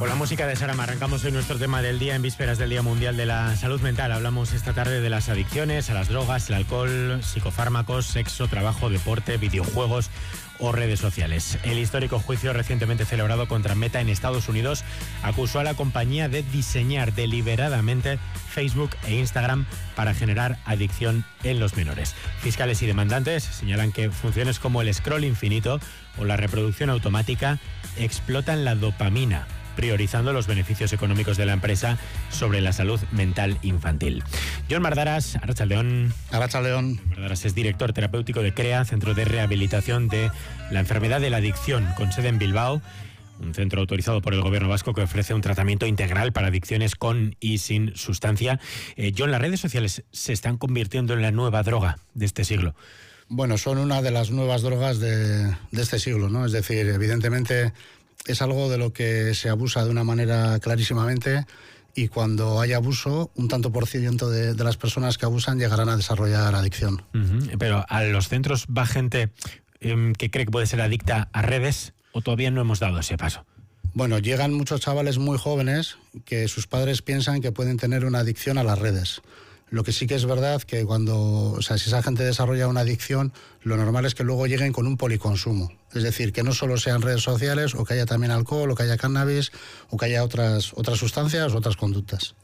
Con la música de Sarama arrancamos hoy nuestro tema del día en vísperas del Día Mundial de la Salud Mental. Hablamos esta tarde de las adicciones a las drogas, el alcohol, psicofármacos, sexo, trabajo, deporte, videojuegos o redes sociales. El histórico juicio recientemente celebrado contra Meta en Estados Unidos acusó a la compañía de diseñar deliberadamente Facebook e Instagram para generar adicción en los menores. Fiscales y demandantes señalan que funciones como el scroll infinito o la reproducción automática explotan la dopamina, priorizando los beneficios económicos de la empresa sobre la salud mental infantil. Jon Mardaras, Arratsaldeon. Arratsaldeon. Mardaras es director terapéutico de CREA, Centro de Rehabilitación de la Enfermedad de la Adicción, con sede en Bilbao, un centro autorizado por el gobierno vasco que ofrece un tratamiento integral para adicciones con y sin sustancia. Jon, las redes sociales se están convirtiendo en la nueva droga de este siglo. Bueno, son una de las nuevas drogas de este siglo, ¿no? Es decir, evidentemente es algo de lo que se abusa de una manera clarísimamente, y cuando hay abuso, un tanto por ciento de las personas que abusan llegarán a desarrollar adicción. Pero ¿a los centros va gente que cree que puede ser adicta a redes o todavía no hemos dado ese paso? Bueno, llegan muchos chavales muy jóvenes que sus padres piensan que pueden tener una adicción a las redes. Lo que sí que es verdad que si esa gente desarrolla una adicción, lo normal es que luego lleguen con un policonsumo. Es decir, que no solo sean redes sociales, o que haya también alcohol, o que haya cannabis, o que haya otras sustancias, otras conductas.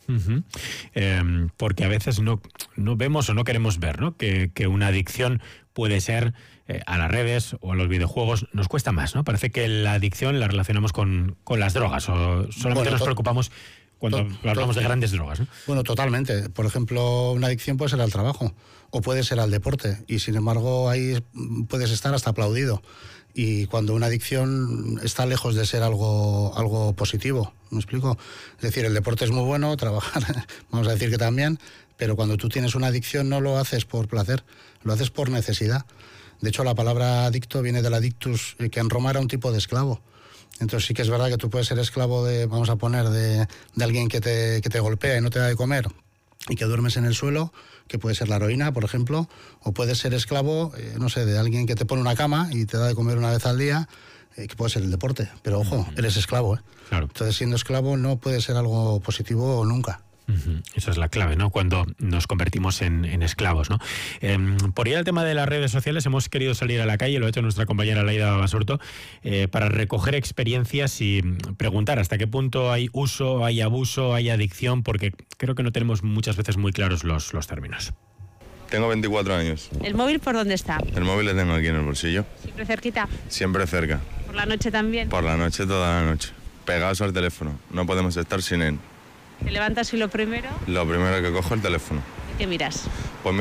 Porque a veces no vemos o no queremos ver, ¿no? Que una adicción puede ser a las redes o a los videojuegos. Nos cuesta más, ¿no? Parece que la adicción la relacionamos con las drogas, o solamente nos preocupamos cuando hablamos de grandes drogas, ¿no? Bueno, totalmente. Por ejemplo, una adicción puede ser al trabajo o puede ser al deporte, y sin embargo ahí puedes estar hasta aplaudido. Y cuando una adicción está lejos de ser algo positivo, ¿me explico? Es decir, el deporte es muy bueno, trabajar, vamos a decir que también, pero cuando tú tienes una adicción no lo haces por placer, lo haces por necesidad. De hecho, la palabra adicto viene del adictus, que en Roma era un tipo de esclavo. Entonces sí que es verdad que tú puedes ser esclavo de alguien que te golpea y no te da de comer y que duermes en el suelo, que puede ser la heroína, por ejemplo, o puedes ser esclavo, de alguien que te pone una cama y te da de comer una vez al día, que puede ser el deporte. Pero ojo, eres esclavo, ¿eh? Claro. Entonces, siendo esclavo no puede ser algo positivo nunca. Eso es la clave, ¿no? Cuando nos convertimos en esclavos, ¿no? Por ir al tema de las redes sociales, hemos querido salir a la calle, lo ha hecho nuestra compañera Laida Basurto, para recoger experiencias y preguntar hasta qué punto hay uso, hay abuso, hay adicción, porque creo que no tenemos muchas veces muy claros los términos. Tengo 24 años. ¿El móvil por dónde está? El móvil le tengo aquí en el bolsillo. ¿Siempre cerquita? Siempre cerca. ¿Por la noche también? Por la noche, toda la noche. Pegados al teléfono. No podemos estar sin él. ¿Te levantas y lo primero? Lo primero que cojo es el teléfono. ¿Y qué miras? Pues